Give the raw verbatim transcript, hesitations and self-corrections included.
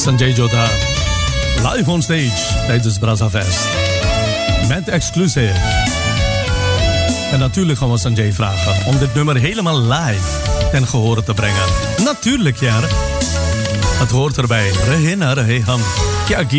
Sanjay Jodha. Live on stage tijdens Brazza Fest. Met Exclusive. En natuurlijk gaan we Sanjay vragen om dit nummer helemaal live ten gehore te brengen. Natuurlijk, ja. Het hoort erbij. Rehina Reham. Kya